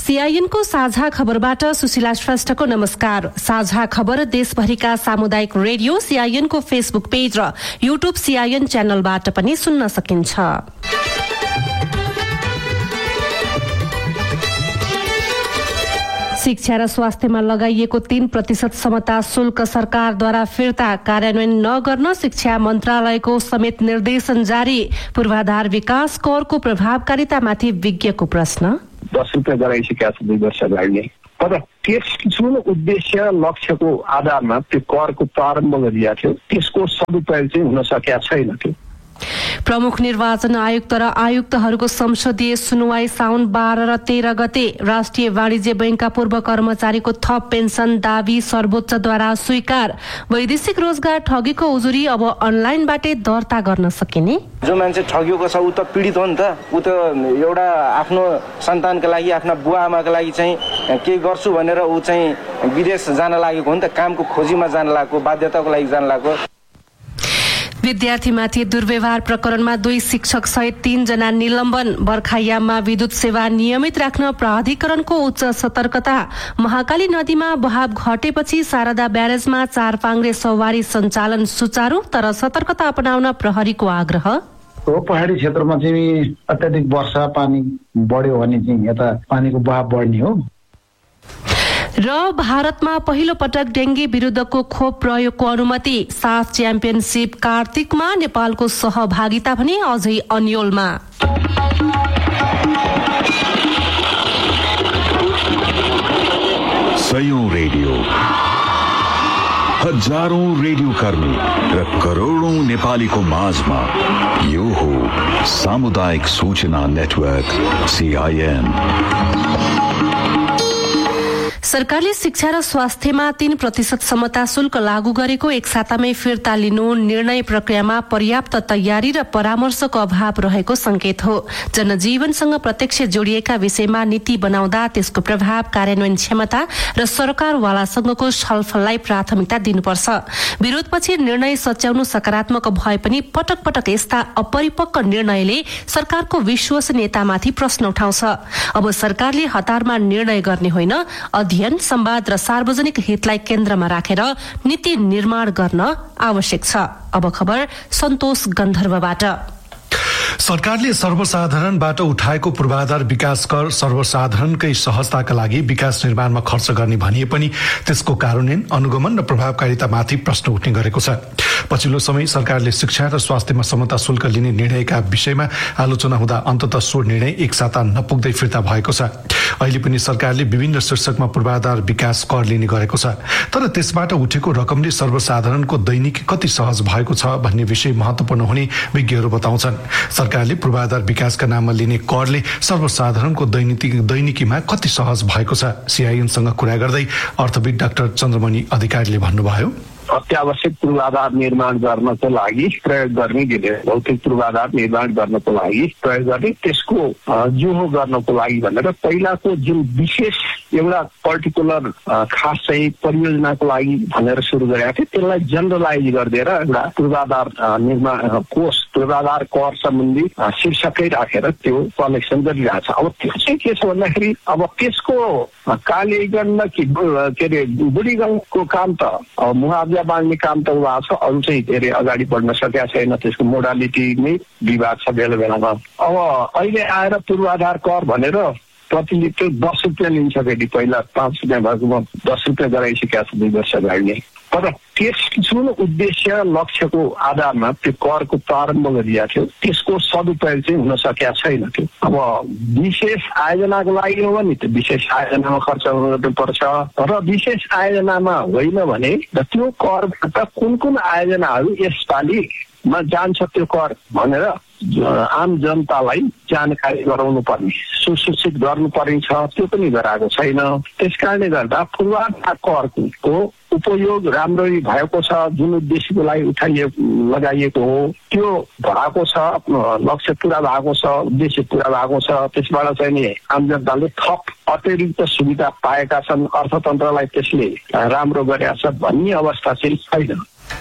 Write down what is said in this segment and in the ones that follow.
सीआईएनको साझा खबरबाट सुशीला श्रेष्ठको नमस्कार। साझा खबर देशभरिका सामुदायिक रेडियो सीआईएनको फेसबुक पेज र युट्युब सीआईएन च्यानलबाट पनि सुन्न सकिन्छ। शिक्षा र स्वास्थ्यमा लगाइएको 3% समता शुल्क सरकारद्वारा फिर्ता कार्यान्वयन नगर्न शिक्षा मन्त्रालयको समेत निर्देशन जारी। पूर्वाधार विकास करको प्रभावकारितामाथि विज्ञको प्रश्न। 10 रुपियाँ गराइसकेका छ 2 वर्ष अगाडि, तर जुन उद्देश्य लक्ष्यको आधारमा त्यो करको प्रारम्भ गरिएको थियो त्यसको सदुपयोग चाहिँ हुन सकेका छैन। त्यो प्रमुख निर्वाचन आयुक्त र आयुक्तहरूको संसदीय सुनवाई साउन 12 र 13 गते। राष्ट्रिय वाणिज्य बैंकका पूर्व कर्मचारीको थप पेन्सन दावी सर्वोच्चद्वारा स्वीकार। वैदेशिक रोजगार ठगीको उजुरी अब अनलाइनबाटै दर्ता गर्न सकिने। जो मान्छे ठगिएको छ ऊ त पीडित हो नि त। ऊ त एउटा आफ्नो सन्तानका लागि आफ्ना बुवा आमाका लागि चाहिँ केही गर्छु भनेर ऊ चाहिँ विदेश जान लागेको हो नि त। कामको खोजीमा जान लागेको, बाध्यताको लागि जान लागेको। विद्यार्थीमाथि दुर्व्यवहार प्रकरणमा 2 शिक्षक सहित 3 जना निलम्बन। बर्खायाममा विद्युत सेवा नियमित राख्न प्राधिकरणको उच्च सतर्कता। महाकाली नदीमा बहाव घटेपछि शारदा ब्यारेजमा 4 पाङ्ग्रे सवारी सञ्चालन सुचारू, तर सतर्कता अपनाउन प्रहरीको आग्रह। पहाडी क्षेत्रमा चाहिँ अत्याधिक वर्षा पानी बढ्यो भने चाहिँ यता पानीको बहाव बढ्ने हो। र भारतमा पहिलो पटक डेंगी विरुद्धको खोप प्रयोगको अनुमति। साफ च्याम्पियनशिप कार्तिकमा नेपालको सहभागिता भने अझै अन्यलमा। सयौं रेडियो, हजारौं रेडियो कर्मी र करोडौं नेपालीको माझमा यो हो सामुदायिक सूचना नेटवर्क सीआईएन। सरकारले शिक्षा र स्वास्थ्यमा 3% समता शुल्क लागू गरेको एक सातामै फिर्ता लिनु निर्णय प्रक्रियामा पर्याप्त तयारी र परामर्शको अभाव रहेको संकेत हो। जनजीवनसँग प्रत्यक्ष जोडिएका विषयमा नीति बनाउँदा त्यसको प्रभाव, कार्यान्वयन क्षमता र सरकारवालासँगको छलफललाई प्राथमिकता दिनुपर्छ। विरोधपछि निर्णय सच्याउनु सकारात्मक भए पनि पटक पटक यस्ता अपरिपक्व निर्णयले सरकारको विश्वसनीयतामाथि प्रश्न उठाउँछ। अब सरकारले हतारमा निर्णय गर्ने होइन, अध्ययन, संवाद र सार्वजनिक हितलाई केन्द्रमा राखेर नीति निर्माण गर्न आवश्यक छ। अब खबर सन्तोष गन्धर्वबाट। सरकारले सर्वसाधारणबाट उठाएको पूर्वाधार विकास कर सर्वसाधारणकै सहजताका लागि विकास निर्माणमा खर्च गर्ने भनिए पनि त्यसको कार्यान्वयन, अनुगमन र प्रभावकारितामाथि प्रश्न उठ्ने गरेको छ। पछिल्लो समय सरकारले शिक्षा र स्वास्थ्यमा समता शुल्क लिने निर्णयका विषयमा आलोचना हुँदा अन्ततः सो निर्णय एक साता नपुग्दै फिर्ता भएको छ। अहिले पनि सरकारले विभिन्न शीर्षकमा पूर्वाधार विकास कर लिने गरेको छ, तर त्यसबाट उठेको रकमले सर्वसाधारणको दैनिकी कति सहज भएको छ भन्ने विषय महत्त्वपूर्ण हुने विज्ञहरू बताउँछन्। सरकारले पूर्वाधार विकासका नाममा लिने करले सर्वसाधारणको दैनिकीमा कति सहज भएको छ। सीआईएनसँग कुरा गर्दै अर्थविद डाक्टर चन्द्रमणि अधिकारीले भन्नुभयो, अत्यावश्यक पूर्वाधार निर्माण गर्नको लागि प्रयोग गर्ने विधेयक, भौतिक पूर्वाधार निर्माण गर्नको लागि प्रयोग गर्ने, त्यसको जुहो गर्नको लागि भनेर पहिलाको जुन विशेष एउटा पर्टिकुलर खास चाहिँ परियोजनाको लागि भनेर सुरु गरेका थिए त्यसलाई जनरलाइज गरिदिएर एउटा पूर्वाधार निर्माण कोष, पूर्वाधार कर सम्बन्धी शीर्षकै राखेर त्यो कलेक्सन गरिरहेछ। अब त्यो चाहिँ के छ भन्दाखेरि अब त्यसको कालीगञ्ज के अरे बुढीगञ्जको काम त मुआवजा बाँड्ने काम त भएको छ, अरू चाहिँ धेरै अगाडि बढ्न सकेका छैन। त्यसको मोडालिटी नै विवाद छ बेला बेलामा। अब अहिले आएर पूर्वाधार कर भनेर प्रति लिटर 10 रुपियाँ लिन्छ फेरि, पहिला 5 रुपियाँ भएकोमा 10 रुपियाँ गराइसकेका छ 2 वर्ष अगाडि नै। तर जुन उद्देश्य लक्ष्यको आधारमा त्यो करको प्रारम्भ गरिएको थियो त्यसको सदुपयोग चाहिँ हुन सकेका छैन। त्यो अब विशेष आयोजनाको लागि हो भने त्यो विशेष आयोजनामा खर्च गर्नुपर्छ र विशेष आयोजनामा होइन भने त्यो करबाट कुन कुन आयोजनाहरू यसपालिमा जान्छ त्यो कर भनेर आम जनतालाई जानकारी गराउनु पर्ने, सुसूचित गर्नु पर्ने छ, त्यो पनि गराएको छैन। त्यसकारणले गर्दा पूर्वाधार करको उपयोग राम्ररी भएको छ, जुन उद्देश्यको लागि लगाइएको हो त्यो भएको छ, लक्ष्य पूरा भएको छ, उद्देश्य पूरा भएको छ। त्यसबाट चाहिँ नि आम जनताले थप अतिरिक्त सुविधा पाएका छन्, अर्थतन्त्रलाई त्यसले राम्रो गरेका छ भन्ने अवस्था चाहिँ छैन।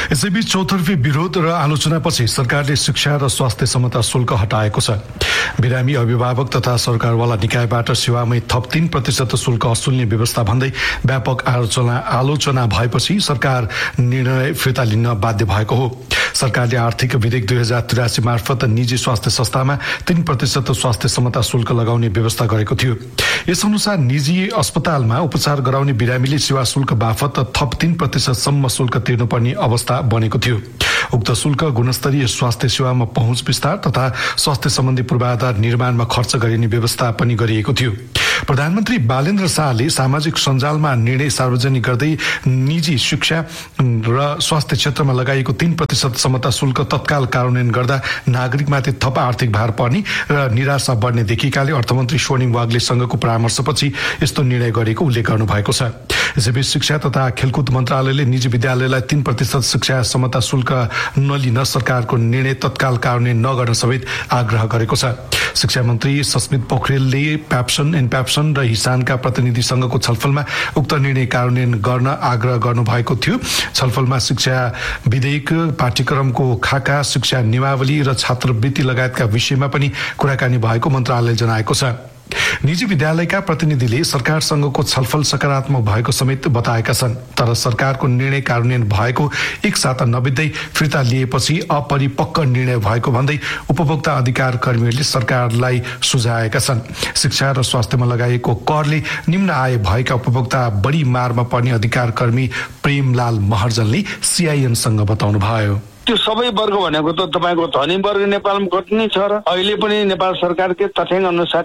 यसैबीच चौतर्फी विरोध र आलोचनापछि सरकारले शिक्षा र स्वास्थ्य क्षमता शुल्क हटाएको छ। बिरामी अभिभावक तथा सरकारवाला निकायबाट सेवामै थप 3% शुल्क असुल्ने व्यवस्था भन्दै व्यापक आलोचना भएपछि सरकार निर्णय फिर्ता लिन बाध्य भएको हो। सरकारले आर्थिक विधेयक 2083 मार्फत निजी स्वास्थ्य संस्थामा 3% स्वास्थ्य क्षमता शुल्क लगाउने व्यवस्था गरेको थियो। यस अनुसार निजी अस्पतालमा उपचार गराउने बिरामीले सेवा शुल्क बापत थप 3% सम्म शुल्क तिर्नुपर्ने अवस्था बनेको थियो। उक्त शुल्क गुणस्तरीय स्वास्थ्य सेवामा पहुँच विस्तार तथा स्वास्थ्य सम्बन्धी पूर्वाधार निर्माणमा खर्च गरिने व्यवस्था पनि गरिएको थियो। प्रधानमन्त्री बालेन्द्र शाहले सामाजिक सञ्जालमा निर्णय सार्वजनिक गर्दै निजी शिक्षा र स्वास्थ्य क्षेत्रमा लगाइएको 3% क्षमता शुल्क तत्काल कार्यान्वयन गर्दा नागरिकमाथि थप आर्थिक भार पर्ने र निराशा बढ्ने देखिएकाले अर्थमन्त्री स्वर्णिम वाग्लेसँगको परामर्शपछि यस्तो निर्णय गरेको उल्लेख गर्नुभएको छ। यसैबीच शिक्षा तथा खेलकुद मन्त्रालयले निजी विद्यालयलाई 3% शिक्षा क्षमता शुल्क नलिन सरकारको निर्णय तत्काल कार्यान्वयन नगर्न समेत आग्रह गरेको छ। शिक्षा मन्त्री सस्मित पोखरेलले प्याप्सन र हिसानका प्रतिनिधिसँगको छलफलमा उक्त निर्णय कार्यान्वयन गर्न आग्रह गर्नुभएको थियो। छलफलमा शिक्षा विधेयक, पाठ्यक्रमको खाका, शिक्षा नियमावली र छात्रवृत्ति लगायतका विषयमा पनि कुराकानी भएको मन्त्रालयले जनाएको छ। निजी विद्यालयका प्रतिनिधिले सरकारसँगको छलफल सकारात्मक भएको समेत बताएका छन्, तर सरकारको निर्णय कार्यान्वयन भएको एक साता नबित्दै फिर्ता लिएपछि अपरिपक्व निर्णय भएको भन्दै उपभोक्ता अधिकार कर्मीहरूले सरकारलाई सुझाएका छन्। शिक्षा र स्वास्थ्यमा लगाइएको करले निम्न आय भएका उपभोक्ता बढी मारमा पर्ने अधिकार कर्मी प्रेमलाल महर्जनले CIN-सँग बताउनुभयो। त्यो सबै वर्ग भनेको त तपाईको धनी वर्ग नेपालमा कति नै छ र अहिले पनि नेपाल सरकारकै तथ्याङ्क अनुसार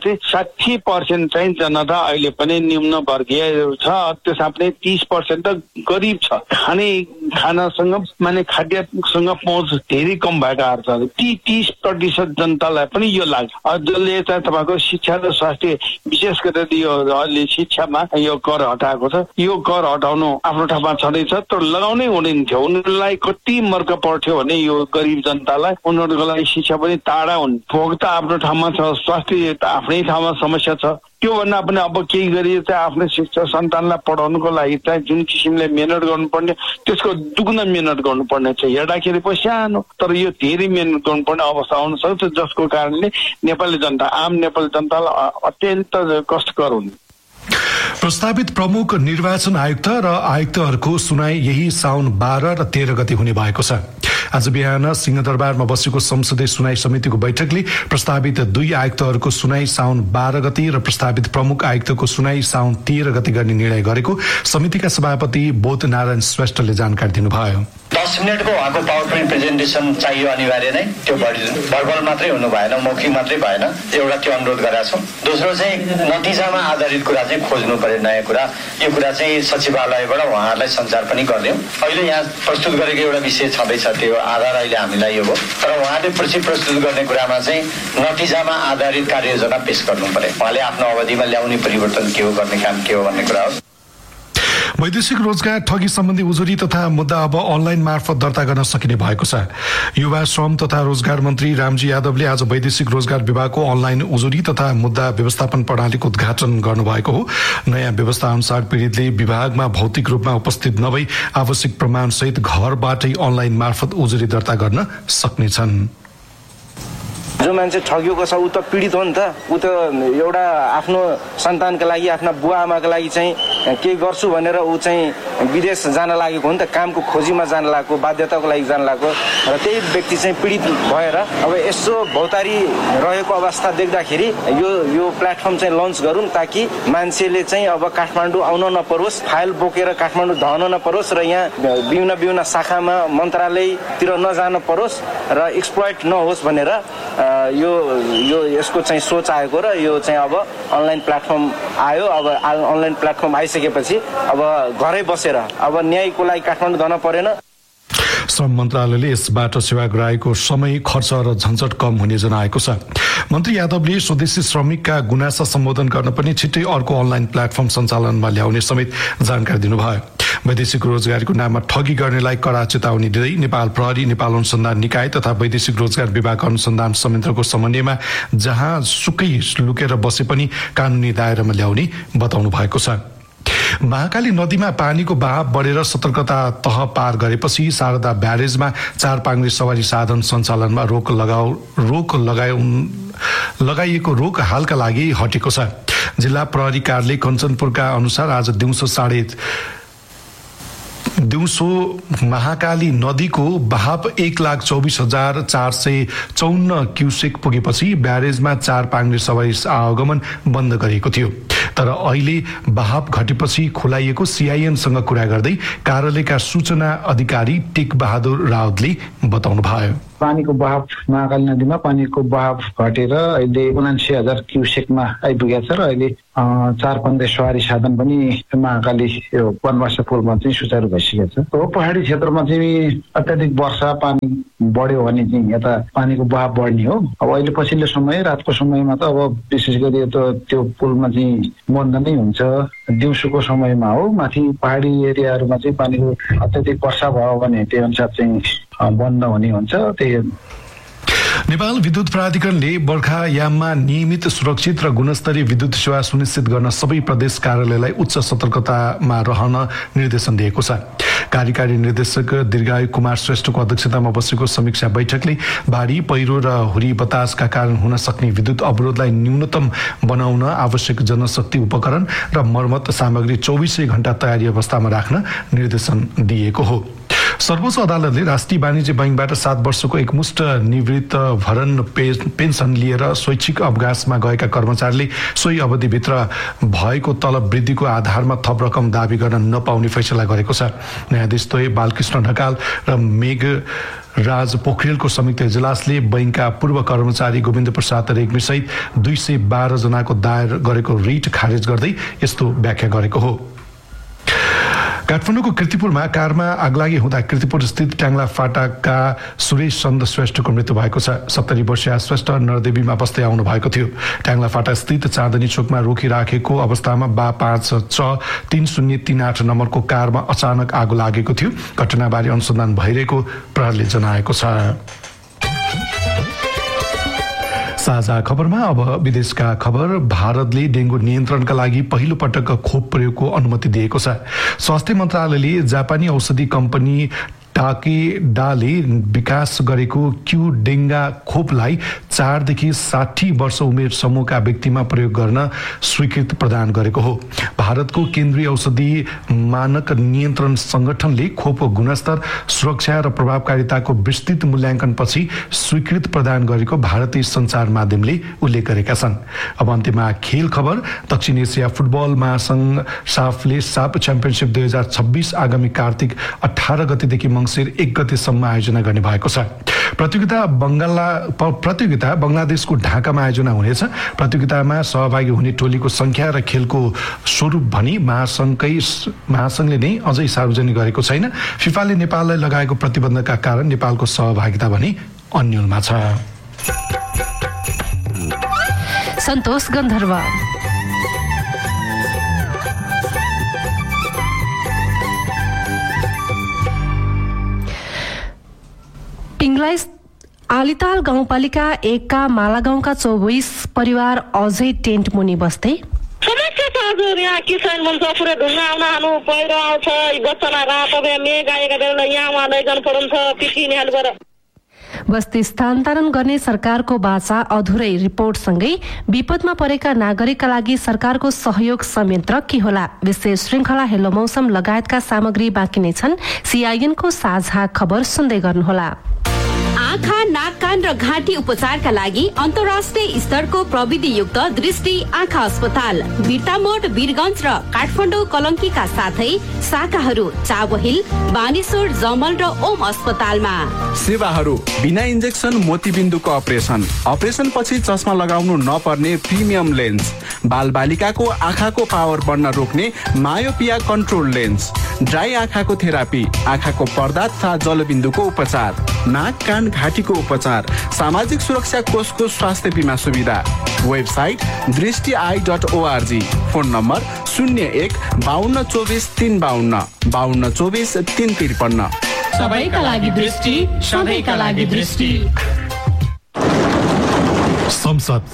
60% चाहिँ जनता अहिले पनि निम्न वर्गीय छ। त्यसमा पनि 30% त गरिब छ। खानासँग माने खाद्यसँग पहुँच धेरै कम भएकाहरू छ। ती 30% जनतालाई पनि यो लाग्छ। जसले चाहिँ तपाईँको शिक्षा र स्वास्थ्य विशेष गरेर यो अहिले शिक्षामा यो कर हटाएको छ। यो कर हटाउनु आफ्नो ठाउँमा छँदैछ, तर लगाउनै हुँदैन थियो। उनीहरूलाई कति मर्क पर्थ्यो भने यो गरिब जनतालाई, उनीहरूको लागि शिक्षा पनि टाढा हुन्। भोग त आफ्नो ठाउँमा छ, स्वास्थ्य त आफ्नै ठाउँमा समस्या छ। त्यो भन्दा पनि अब केही गरी चाहिँ आफ्नो शिक्षा सन्तानलाई पढाउनुको लागि चाहिँ जुन किसिमले मेहनत गर्नुपर्ने त्यसको दुगुना मेहनत गर्नुपर्ने छ। हेर्दाखेरि पो सानो, तर यो धेरै मेहनत गर्नुपर्ने अवस्था आउन सक्छ, जसको कारणले नेपाली जनता, आम नेपाली जनतालाई अत्यन्त कष्टकर हुन्। प्रस्तावित प्रमुख निर्वाचन आयुक्त र आयुक्तहरूको सुनाई यही साउन 12 र 13 गते हुने भएको छ। आज बिहान सिंहदरबारमा बसेको संसदीय सुनाई समितिको बैठकले प्रस्तावित 2 आयुक्तहरूको सुनाई साउन 12 गते र प्रस्तावित प्रमुख आयुक्तको सुनाई साउन 13 गते गर्ने निर्णय गरेको समितिका सभापति बोध नारायण श्रेष्ठले जानकारी दिनुभयो। 10 मिनटको उहाँको पावर पोइन्ट प्रेजेन्टेसन चाहियो अनिवार्य नै। त्यो भर्बल मात्रै हुनु भएन, मौखिक मात्रै भएन। एउटा त्यो अनुरोध गरेका छौँ। दोस्रो चाहिँ नतिजामा आधारित कुरा चाहिँ खोज्नु पर्यो, नयाँ कुरा। यो कुरा चाहिँ सचिवालयबाट उहाँहरूलाई सञ्चार पनि गरिदिउँ। अहिले यहाँ प्रस्तुत गरेको एउटा विषय छँदैछ, त्यो आधार अहिले हामीलाई यो हो। तर उहाँले प्रस्तुत गर्ने कुरामा चाहिँ नतिजामा आधारित कार्ययोजना पेश गर्नु पर्यो। उहाँले आफ्नो अवधिमा ल्याउने परिवर्तन के हो, गर्ने काम के हो भन्ने कुरा हो। वैदेशिक रोजगार ठगी सम्बन्धी उजुरी तथा मुद्दा अब अनलाइन मार्फत दर्ता गर्न सकिने भएको छ। युवा श्रम तथा रोजगार मन्त्री रामजी यादवले आज वैदेशिक रोजगार विभागको अनलाइन उजुरी तथा मुद्दा व्यवस्थापन प्रणालीको उद्घाटन गर्नुभएको हो। नयाँ व्यवस्था अनुसार पीडितले विभागमा भौतिक रूपमा उपस्थित नभई आवश्यक प्रमाणसहित घरबाटै अनलाइन मार्फत उजुरी दर्ता गर्न सक्नेछन्। जो मान्छे ठगिएको छ ऊ त पीडित हो नि त। ऊ त एउटा आफ्नो सन्तानका लागि, आफ्ना बुवा आमाका लागि चाहिँ केही गर्छु भनेर ऊ चाहिँ विदेश जान लागेको हो नि त। कामको खोजीमा जान लागेको, बाध्यताको लागि जान लागेको र त्यही व्यक्ति चाहिँ पीडित भएर अब यसो भौतारी रहेको अवस्था देख्दाखेरि यो प्लेटफर्म चाहिँ लन्च गरौँ, ताकि मान्छेले चाहिँ अब काठमाडौँ आउन नपरोस्, फाइल बोकेर काठमाडौँ धन नपरोस् र यहाँ विभिन्न शाखामा मन्त्रालयतिर नजान परोस् र एक्सप्लोइट नहोस् भनेर यसको चाहिँ सोच आएको र यो चाहिँ अब अनलाइन प्लेटफर्म आयो। अब अनलाइन प्लेटफर्म आइसकेपछि अब घरै बसेर अब न्यायको लागि काठमाडौँ जान परेन। श्रम मन्त्रालयले यसबाट सेवाग्राहीको समय, खर्च र झन्झट कम हुने जनाएको छ। मन्त्री यादवले स्वदेशी श्रमिकका गुनासा सम्बोधन गर्न पनि छिट्टै अर्को अनलाइन प्लेटफर्म सञ्चालनमा ल्याउने समेत जानकारी दिनुभयो। वैदेशिक रोजगारीको नाममा ठगी गर्नेलाई कडा चेतावनी दिँदै नेपाल प्रहरी, नेपाल अनुसन्धान निकाय तथा वैदेशिक रोजगार विभाग अनुसन्धान संयन्त्रको समन्वयमा जहाँ सुकै लुकेर बसे पनि कानुनी दायरामा ल्याउने बताउनु भएको छ। महाकाली नदीमा पानीको बहाव बढेर सतर्कता तह पार गरेपछि शारदा ब्यारेजमा 4 पाङ्ग्रे सवारी साधन सञ्चालनमा लगाइएको रोक हालका लागि हटेको छ। जिल्ला प्रहरी कार्यालय कञ्चनपुरका अनुसार आज दिउँसो महाकाली नदीको बहाव 1,24,454 क्युसेक पुगेपछि ब्यारेजमा 4 पाङ्ग्रे सवारी आवागमन बन्द गरिएको थियो। तर अहिले बहाव घटेपछि खोलाइएको सीआईएनसँग कुरा गर्दै कार्यालयका सूचना अधिकारी टेक बहादुर राउतले बताउनुभयो। पानीको बहाव महाकाली नदीमा पानीको बहाव घटेर अहिले 79,000 क्युसेकमा आइपुगेको छ र अहिले 4 पाङ्ग्रे सवारी साधन पनि महाकाली वनवास पुलमा चाहिँ सुचारू भइसकेको छ। पहाडी क्षेत्रमा चाहिँ अत्याधिक वर्षा पानी बढ्यो भने चाहिँ यता पानीको बहाव बढ्ने हो। अब अहिले पछिल्लो समय रातको समयमा त अब विशेष गरी त्यो पुलमा चाहिँ बन्द नै हुन्छ। दिउँसोको समयमा हो, माथि पहाडी एरियाहरूमा चाहिँ पानीको अत्याधिक वर्षा भयो भने त्यही अनुसार चाहिँ बन्द हुने हुन्छ। नेपाल विद्युत प्राधिकरणले बर्खायाममा नियमित सुरक्षित र गुणस्तरीय विद्युत सेवा सुनिश्चित गर्न सबै प्रदेश कार्यालयलाई उच्च सतर्कतामा रहन निर्देशन दिएको छ। कार्यकारी निर्देशक दीर्घायु कुमार श्रेष्ठको अध्यक्षतामा बसेको समीक्षा बैठकले भारी पहिरो र हुरी बतासका कारण हुन सक्ने विद्युत अवरोधलाई न्यूनतम बनाउन आवश्यक जनशक्ति उपकरण र मर्मत सामग्री 24 घण्टा तयारी अवस्थामा राख्न निर्देशन दिएको हो। सर्वोच्च अदालतले राष्ट्रिय वाणिज्य बैंकबाट 7 वर्षको एकमुष्ट निवृत्त भरण पेन्सन लिएर स्वैच्छिक अवकाशमा गएका कर्मचारीले सोही अवधिभित्र भएको तलब वृद्धिको आधारमा थप रकम दावी गर्न नपाउने फैसला गरेको छ। न्यायाधीश द्वय बालकृष्ण ढकाल र मेघराज पोखरेलको संयुक्त इजलासले बैंकका पूर्व कर्मचारी गोविन्द प्रसाद रेग्मी सहित 212 जनाको दायर गरेको रिट खारेज गर्दै यस्तो व्याख्या गरेको हो। काठमाडौँको कीर्तिपुरमा कारमा आगलागी हुँदा कीर्तिपुर स्थित ट्याङ्ला फाटाका सुरेश चन्द श्रेष्ठको मृत्यु भएको छ। 70 वर्षीय श्रेष्ठ नरदेवीमा बस्दै आउनु भएको थियो। ट्याङ्ला फाटा स्थित चाँदनी चोकमा रोकिराखेको अवस्थामा 56338 नम्बरको कारमा अचानक आगो लागेको थियो। घटनाबारे अनुसन्धान भइरहेको प्रहरीले जनाएको छ। साझा खबरमा अब विदेशका खबर। भारतले डेंगू नियन्त्रणका लागि पहिलो पटक खोप प्रयोगको अनुमति दिएको छ। स्वास्थ्य मन्त्रालयले जापानी औषधि कम्पनी टाकेडाले विकास गरेको क्युडेङ्गा खोपलाई 4 देखि 60 वर्ष उमेर समूहका व्यक्तिमा प्रयोग गर्न स्वीकृति प्रदान गरेको हो। भारतको केन्द्रीय औषधि मानक नियन्त्रण संगठनले खोप गुणस्तर, सुरक्षा र प्रभावकारिताको विस्तृत मूल्याङ्कनपछि स्वीकृति प्रदान गरेको भारतीय सञ्चार माध्यमले उल्लेख गरेका छन्। अब अन्त्यमा खेल खबर। दक्षिण एसिया फुटबल महासंघ साफले साफ च्याम्पियनसिप 2026 आगामी कार्तिक 18 गतेदेखि मङ्सिर 1 गतेसम्म आयोजना गर्ने भएको छ। प्रतियोगिता बंगलादेशको ढाकामा आयोजना हुनेछ। प्रतियोगितामा सहभागी हुने टोलीको संख्या र खेलको स्वरूप भनी महासंघले नै अझै सार्वजनिक गरेको छैन। फिफाले नेपाललाई लगाएको प्रतिबन्धका कारण नेपालको सहभागिता भने अन्यलमा छ। सन्तोष गन्धर्व। पिङ्गलाई आलिताल गाउँपालिका 1 का माला गाउँका 24 परिवार अझै टेन्ट मुनि बस्दै समस्या छ। हजुर यहाँ किसान मन छ, पुरै ढुङ्गा आउनु पहिरो आउँछ, बच्चालाई रात मेघ आएका बेला यहाँ लैजानु पर्छ पिटिने हालबाट। बस्ती स्थानान्तरण गर्ने सरकारको बाचा अधुरै रिपोर्टसँगै विपदमा परेका नागरिकका लागि सरकारको सहयोग संयन्त्र के होला? विशेष श्रृङ्खला हेलो मौसम लगायतका सामग्री बाँकी नै छन्। सीआईएनको साझा खबर सुन्दै गर्नुहोला। आँखा, नाक, कान र घाँटी उपचारका लागि अन्तर्राष्ट्रिय स्तरको प्रविधियुक्त दृष्टि आँखा अस्पताल बिर्तामोड, वीरगञ्ज र काठमाडौँ कलङ्कीका साथै शाखाहरू चाबहिल, बानेश्वर, जमल र ओम अस्पतालमा। सेवाहरू बिना इन्जेक्सन मोतीबिन्दुको अपरेसन पछि चस्मा लगाउनु नपर्ने प्रिमियम लेन्स, बालबालिकाको आँखाको पावर बढ्न रोक्ने मायोपिया कन्ट्रोल लेन्स, ड्राई आँखाको थेरापी, आँखाको पर्दा तथा जलबिन्दुको उपचार, नाक, कान, घाँटीको उपचार, सामाजिक सुरक्षा कोषको स्वास्थ्य बिमा सुविधा। वेबसाइट दृष्टि.org। Phone number 01 52 24 352 52 24 353। सबैका लागि दृष्टि, सधैँका लागि दृष्टि। संसद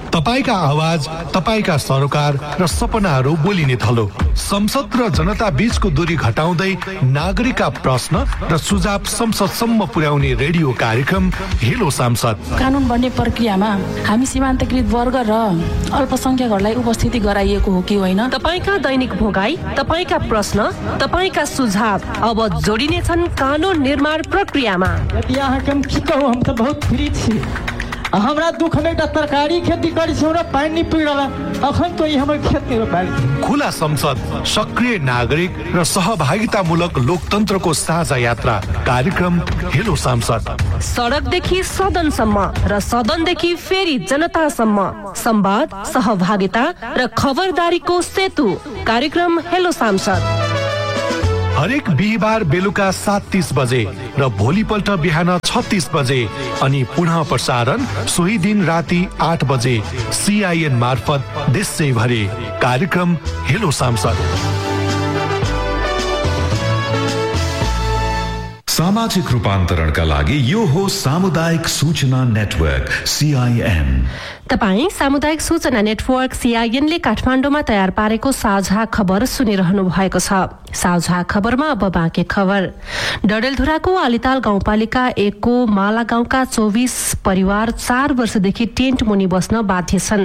तपाईका आवाज, तपाईका सरोकार र सपनाहरू बोलिने थलो। संसद र जनता बीचको दूरी घटाउँदै नागरिकका प्रश्न र सुझाव संसदसम्म पुर्याउने रेडियो कार्यक्रम हेलो सांसद। कानुन बन्ने प्रक्रियामा हामी सीमान्तकृत वर्ग र अल्पसंख्यकहरूलाई उपस्थिति गराइएको हो कि होइन? तपाईका दैनिक भोगाई, तपाईका प्रश्न, तपाईका सुझाव अब जोडिने छन् कानुन निर्माण प्रक्रियामा। यहाँ हम त बहुत फ्री छी। हमरा दुख में तरकारी खेती करी छौ र पानी पिडला अखन तो हमर खेत में रोपाई। खुला संसद, सक्रिय नागरिक र सहभागितामूलक लोकतन्त्रको साझा यात्रा कार्यक्रम हेलो सांसद। सडकदेखि सदनसम्म र सदनदेखि फेरि जनतासम्म संवाद, सहभागिता र खबरदारीको सेतु कार्यक्रम हेलो सांसद। हरेक बिहिबार बेलुका 7:30 बजे र भोलिपल्ट बिहान 36 बजे अनि पुनः प्रसारण सोही दिन राति 8 बजे CIN मार्फत देशैभरि कार्यक्रम हेलो सांसद। सामाजिक रूपान्तरणका लागि यो हो सामुदायिक सूचना नेटवर्क CIN। तपाईँ सामुदायिक सूचना नेटवर्क CIN ले काठमाडौँमा तयार पारेको साझा खबर सुनिरहनु भएको छ। साझा खबरमा अब बाँकी खबर। डडेलधुराको आलिताल गाउँपालिका 1 को माला गाउँका 24 परिवार 4 वर्षदेखि टेन्ट मुनि बस्न बाध्य छन्।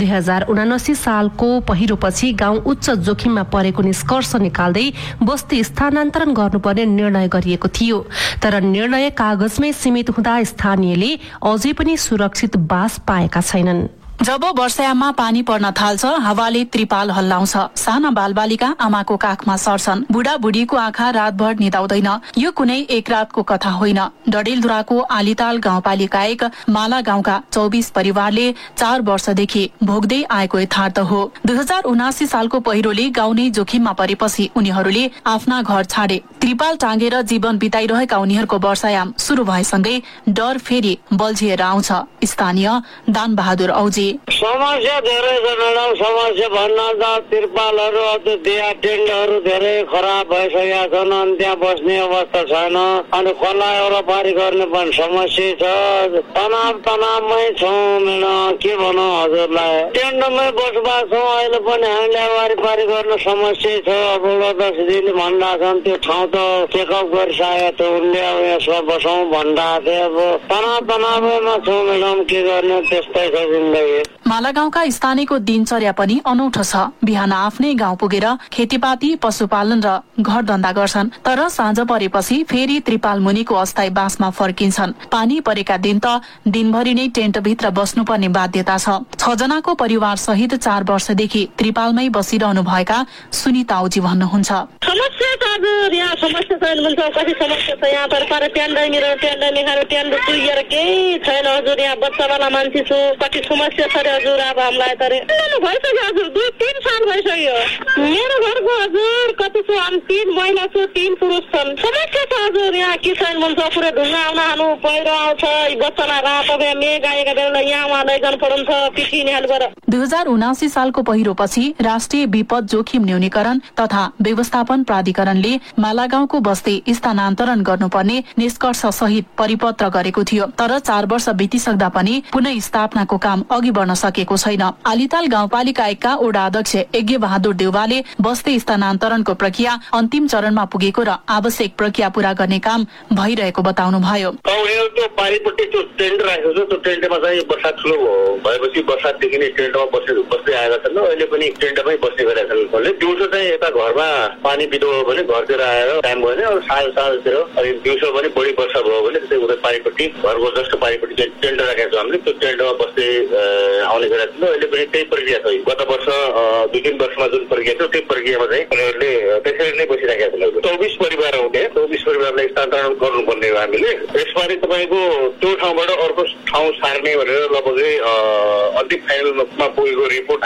2079 सालको पहिरोपछि गाउँ उच्च जोखिममा परेको निष्कर्ष निकाल्दै बस्ती स्थानान्तरण गर्नुपर्ने निर्णय गरिएको थियो। तर निर्णय कागजमै सीमित हुँदा स्थानीयले अझै पनि सुरक्षित बास पाएका छैनन्। जब वर्षायाममा पानी पर्न थाल्छ, हावाले त्रिपाल हल्लाउँछ, साना बालबालिका आमाको काखमा सर्छन्, बुढाबुढीको आँखा रातभर निदाउँदैन। यो कुनै एक रातको कथा होइन। डडेलधुराको आलिताल गाउँपालिका 1 माला गाउँका 24 परिवारले 4 वर्षदेखि भोग्दै आएको यथार्थ हो। 2079 सालको पहिरोले गाउँ नै जोखिममा परेपछि उनीहरूले आफ्ना घर छाडे। त्रिपाल टाँगेर जीवन बिताइरहेका उनीहरूको वर्षायाम सुरु भएसँगै डर फेरि बल्झिएर आउँछ। स्थानीय दान बहादुर औजी समस्या धेरै छ मैडम। समस्या भन्न त तिरपालहरू दिया टेन्टहरू धेरै खराब भइसकेका छन् अनि त्यहाँ बस्ने अवस्था छैन। अनि खोला वरपारी गर्ने पनि समस्या छ। तनावमै छौँ मैडम, के भनौँ हजुरलाई। टेन्टमै बसोबास छौँ अहिले पनि। हामीले वरिपारी गर्न समस्या छ। अब दसैँले भन्दा छन् त्यो ठाउँ त चेकअप गरिसकेको थियो उनले, अब यसमा बसौँ भन्दा थियो। अब तनावैमा छौँ मैडम, के गर्ने, त्यस्तै छ जिन्दगी। माला गाउँका स्थानीयको दिनचर्या पनि अनौठो छ। बिहान आफ्नै गाउँ पुगेर खेतीपाती, पशुपालन र घर धन्दा गर्छन्। तर साँझ परेपछि फेरि त्रिपाल मुनिको अस्थायी बासमा फर्किन्छन्। पानी परेका दिन त दिनभरि नै टेन्टभित्र बस्नुपर्ने बाध्यता छ। 6 जनाको परिवार सहित 4 वर्षदेखि त्रिपालमै बसिरहनु भएका सुनिता औजी भन्नुहुन्छ। समस्या त यहाँ समस्या छैन भन्छ। कति समस्या छ यहाँ पर टेन्ट मिलेर टेन्ट निकालेर टेन्ट पुगेर केही छैन हजुर। यहाँ बच्चावाला मान्छे छु, कति समस्या छ रे हजुर। अब हामीलाई त भइसक्यो हजुर, 2-3 साल भइसक्यो। मेरो घरको हजुर कति छ, हामी 3 महिला छु, 3 पुरुष छन्। समस्या छ हजुर यहाँ के छैन भन्छ। पुरै ढुङ्गा आउनु पहिरो आउँछ, बच्चालाई रात मेघ आएका बेला यहाँ उहाँ लैजान पढाउँछ पिटिने हालबाट। 2079 सालको पहिरोपछि राष्ट्रिय विपद जोखिम न्यूनीकरण तथा व्यवस्थापन प्राधिकरणले मालागाउँको बस्ती स्थानान्तरण गर्नुपर्ने निष्कर्ष सहित परिपत्र गरेको थियो। तर 4 वर्ष बितिसक्दा पनि पुनः स्थापनाको काम अघि बढ्न सकेको छैन। आलिताल गाउँपालिका 1 का वडा अध्यक्ष यज्ञ बहादुर देउवाले बस्ती स्थानान्तरणको प्रक्रिया अन्तिम चरणमा पुगेको र आवश्यक प्रक्रिया पूरा गर्ने काम भइरहेको बताउनु भयो। पारिपट्टि त्यो टेन्ट राखेको छ, त्यो टेन्टमा चाहिँ बर्षा ठुलो भएपछि बर्षादेखि नै टेन्टमा बस्दै आएका छन्। अहिले पनि टेन्टमै बस्ने गरेका छन्। दिउँसो चाहिँ यता घरमा पानी बिदो हो भने घरतिर आएर टाइम भयो भने अब साँझतिर, अनि दिउँसो पनि बढी वर्षा भयो भने त्यस्तै उता पारिपट्टि घरको जस्तो पारिपट्टि चाहिँ टेन्ट राखेको छ हामीले। त्यो टेन्टमा बस्दै आउने गरेका छन्। अहिले पनि त्यही प्रक्रिया छ। गत वर्ष 2-3 वर्षमा जुन प्रक्रिया थियो त्यही प्रक्रियामा चाहिँ उनीहरूले त्यसरी नै बसिराखेका छन्। 24 परिवार हुने, 24 परिवारलाई स्थानान्तरण गर्नुपर्ने हो हामीले। यसबारे तपाईँको त्यो ठाउँबाट अर्को ठाउँ सार्ने भनेर लगभग अन्तिम फाइनलमा पुगेको रिपोर्ट हामीलाई लगभग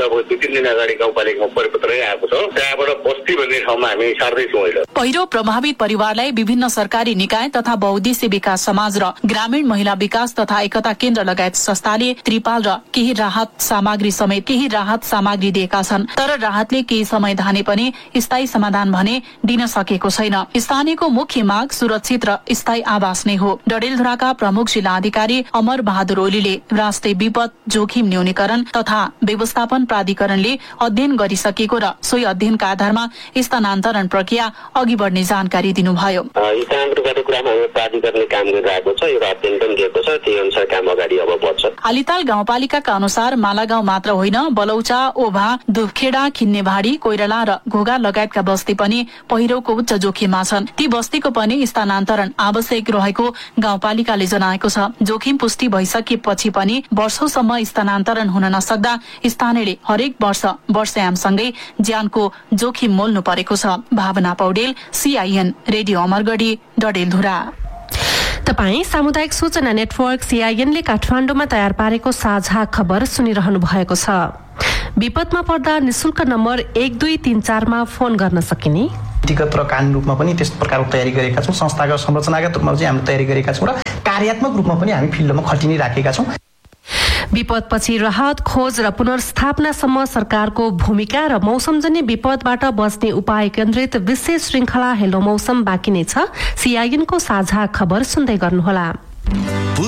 अब 2-3 दिन अगाडि गाउँपालिकामा परिपत्रै आएको छ। त्यहाँबाट बस्ती भन्ने ठाउँमा हामी सार्दैछौँ अहिले। पहिरो प्रभावित परिवारलाई विभिन्न सरकारी निकाय तथा बहुउद्देश्य विकास समाज र ग्रामीण महिला विकास तथा एकता केन्द्र लगायत संस्थाले त्रिपाल र केही राहत सामग्री समेत दिएका छन्। तर राहतले केही समय धाने पनि स्थायी समाधान भने दिन सकेको छैन। स्थानीयको मुख्य माग सुरक्षित र स्थायी आवास नै हो। डडेलधुराका प्रमुख जिल्ला अधिकारी अमर बहादुर ओलीले राष्ट्रिय विपद जोखिम न्यूनीकरण तथा व्यवस्थापन प्राधिकरणले अध्ययन गरिसकेको र सोही अध्ययनका आधारमा स्थानान्तरण प्रक्रिया अघि बढ्ने जानकारी दिनुभयो। स्थानान्तरण गर्ने कुरामा प्राधिकरणले काम गरिरहेको छ, यो अध्ययन पनि दिएको छ, त्यही अनुसार काम अगाडि अब बढ्छ। आलिताल गाउँपालिकाका अनुसार मालागाउँ मात्र होइन, बलौचा, ओभा, दुखेडा, खिन्नेभाडी, कोइराला र घोगा लगायतका बस्ती पनि पहिरोको उच्च जोखिममा छन्। ती बस्तीको पनि स्थानान्तरण आवश्यक रहेको गाउँपालिकाले जनाएको छ। जोखिम पुष्टि भइसकेपछि पनि वर्षौसम्म स्थानान्तरण हुन नसक्दा स्थानीयले हरेक वर्ष वर्षायामसँगै ज्यानको जोखिम मोल्नु परेको छ। भावना पौडेल, CIN रेडियो अमरगढी, डडेलधुरा। तपाई सामुदायिक सूचना नेटवर्क CIN ले काठमाडौँमा तयार पारेको साझा खबर सुनिरहनु भएको छ। विपदमा पर्दा निशुल्क नम्बर 1234 मा फोन गर्न सकिने। व्यक्तिगत र कानूनी रूपमा पनि त्यस प्रकारको तयारी गरेका छौँ। संस्थागत संरचनागत रूपमा चाहिँ हामीले तयारी गरेका छौँ र कार्यात्मक रूपमा पनि हामी फिल्डमा खटिने राखेका छौँ। विपदपछि राहत खोज र पुनर्स्थापनासम्म सरकारको भूमिका र मौसमजन्य विपदबाट बच्ने उपाय केन्द्रित विशेष श्रृंखला हेलो मौसम बाँकी नै छ। CIN को साझा खबर सुन्दै गर्नुहोला।